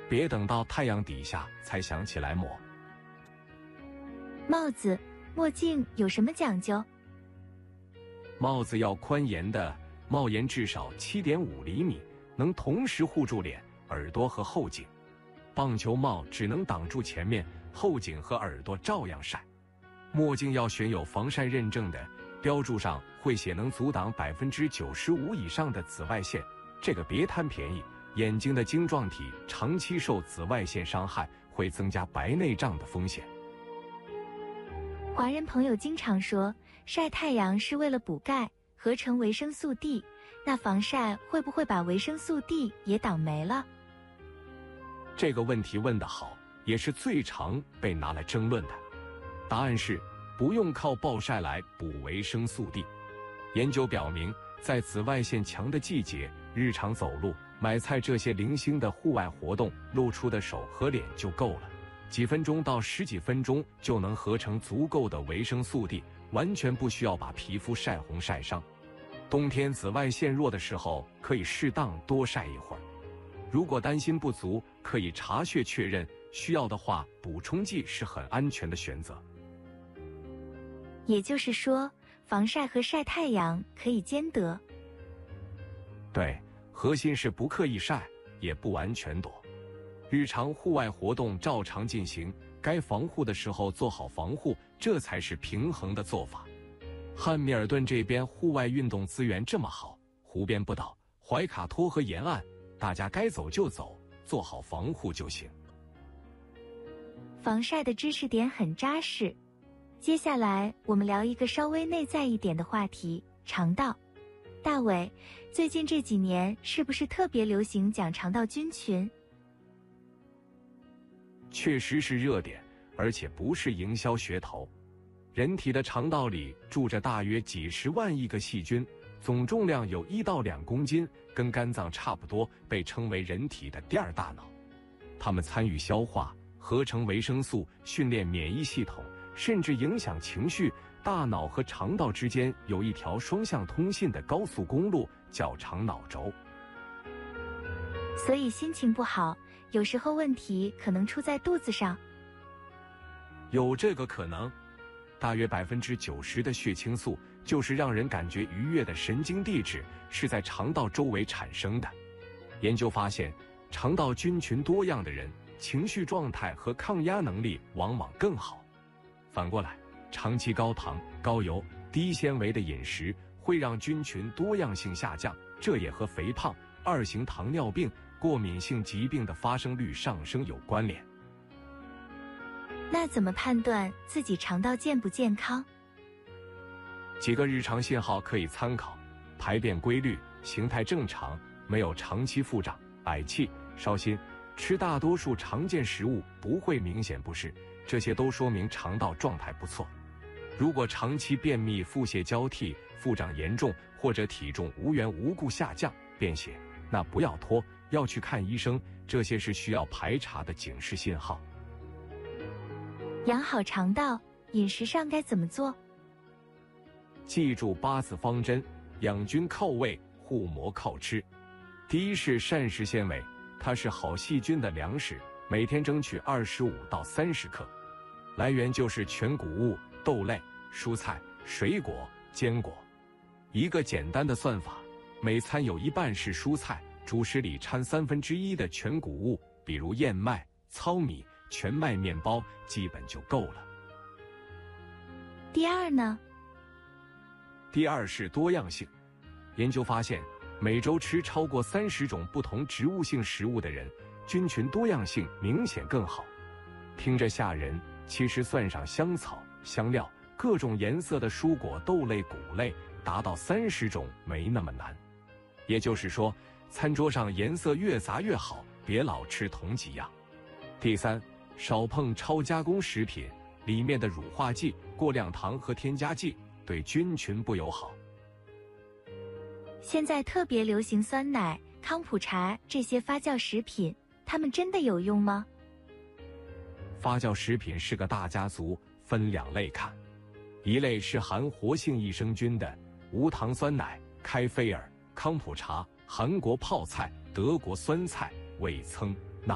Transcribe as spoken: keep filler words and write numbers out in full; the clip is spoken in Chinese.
别等到太阳底下才想起来抹。 帽子、墨镜有什么讲究？ 帽子要宽檐的，帽檐至少 七点五厘米，能同时护住脸、耳朵和后颈。棒球帽只能挡住前面，后颈和耳朵照样晒。墨镜要选有防晒认证的，标注上会写能阻挡 百分之九十五 以上的紫外线，这个别贪便宜。眼睛的晶状体长期受紫外线伤害，会增加白内障的风险。 华人朋友经常说晒太阳是为了补钙，合成维生素 D， 那防晒会不会把维生素 D 也挡没了？ 这个问题问得好，也是最常被拿来争论的。答案是不用靠暴晒来补维生素 D。 研究表明，在紫外线强的季节，日常走路、买菜这些零星的户外活动，露出的手和脸就够了，几分钟到十几分钟就能合成足够的维生素 D， 完全不需要把皮肤晒红晒伤。冬天紫外线弱的时候，可以适当多晒一会儿。如果担心不足，可以查血确认，需要的话补充剂是很安全的选择。 也就是说，防晒和晒太阳可以兼得。 对，核心是不刻意晒，也不完全躲。日常户外活动照常进行，该防护的时候做好防护，这才是平衡的做法。汉密尔顿这边户外运动资源这么好，湖边不倒，怀卡托和沿岸，大家该走就走，做好防护就行。 防晒的知识点很扎实。接下来我们聊一个稍微内在一点的话题，肠道。大伟，最近这几年是不是特别流行讲肠道菌群？ 确实是热点，而且不是营销噱头。人体的肠道里住着大约几十万亿个细菌，总重量有一到两公斤，跟肝脏差不多，被称为人体的第二大脑。它们参与消化、合成维生素、训练免疫系统，甚至影响情绪。大脑和肠道之间有一条双向通信的高速公路，叫肠脑轴。 所以心情不好，有时候问题可能出在肚子上。 有这个可能。大约 百分之九十 的血清素，就是让人感觉愉悦的神经递质，是在肠道周围产生的。研究发现，肠道菌群多样的人，情绪状态和抗压能力往往更好。反过来，长期高糖、高油、低纤维的饮食会让菌群多样性下降，这也和肥胖、二型糖尿病、过敏性疾病的发生率上升有关联。 那怎么判断自己肠道健不健康？ 几个日常信号可以参考：排便规律、形态正常，没有长期腹胀、嗳气、烧心，吃大多数常见食物不会明显不适，这些都说明肠道状态不错。如果长期便秘、腹泻交替、腹胀严重，或者体重无缘无故下降、便血，那不要拖，要去看医生，这些是需要排查的警示信号。 养好肠道，饮食上该怎么做？ 记住八字方针：养菌靠胃，护膜靠吃。第一是膳食纤维，它是好细菌的粮食，每天争取二十五到三十克，来源就是全谷物、豆类、蔬菜、水果、坚果。一个简单的算法，每餐有一半是蔬菜，主食里掺三分之一的全谷物，比如燕麦、糙米、全麦面包，基本就够了。 第二呢？ 第二是多样性。研究发现，每周吃超过三十种不同植物性食物的人，菌群多样性明显更好。听着吓人，其实算上香草、香料、各种颜色的蔬果、豆类、谷类，达到三十种没那么难。也就是说，餐桌上颜色越杂越好，别老吃同几样。第三，少碰超加工食品，里面的乳化剂、过量糖和添加剂对菌群不友好。 现在特别流行酸奶、康普茶这些发酵食品，它们真的有用吗？ 发酵食品是个大家族，分两类看。一类是含活性益生菌的，无糖酸奶、开菲尔、康普茶、韩国泡菜、德国酸菜、味噌。